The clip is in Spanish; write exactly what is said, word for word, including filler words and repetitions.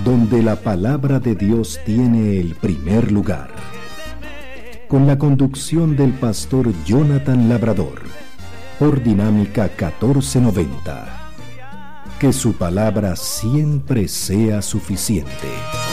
donde la palabra de Dios tiene el primer lugar. Con la conducción del pastor Jonathan Labrador, por Dinámica catorce noventa. Que su palabra siempre sea suficiente.